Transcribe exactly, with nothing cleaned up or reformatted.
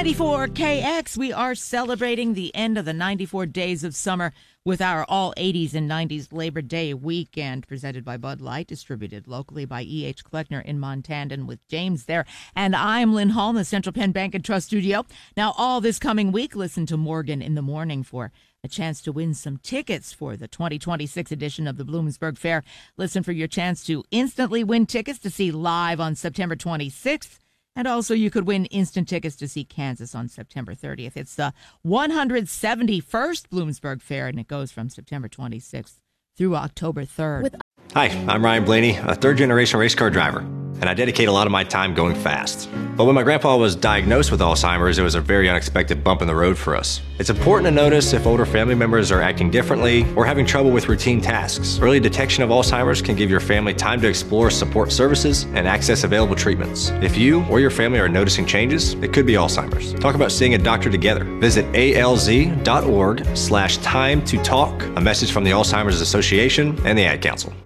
ninety-four K X, we are celebrating the end of the ninety-four days of summer with our all eighties and nineties Labor Day weekend, presented by Bud Light, distributed locally by E H. Kleckner in Montandan with James there. And I'm Lynn Hall in the Central Penn Bank and Trust studio. Now, all this coming week, listen to Morgan in the Morning for a chance to win some tickets for the twenty twenty-six edition of the Bloomsburg Fair. Listen for your chance to instantly win tickets to see live on September twenty-sixth. And also, you could win instant tickets to see Kansas on September thirtieth. It's the one hundred seventy-first Bloomsburg Fair, and it goes from September twenty-sixth through October third. With- Hi, I'm Ryan Blaney, a third-generation race car driver, and I dedicate a lot of my time going fast. But when my grandpa was diagnosed with Alzheimer's, it was a very unexpected bump in the road for us. It's important to notice if older family members are acting differently or having trouble with routine tasks. Early detection of Alzheimer's can give your family time to explore support services and access available treatments. If you or your family are noticing changes, it could be Alzheimer's. Talk about seeing a doctor together. Visit alz.org slash time to talk. A message from the Alzheimer's Association and the Ad Council.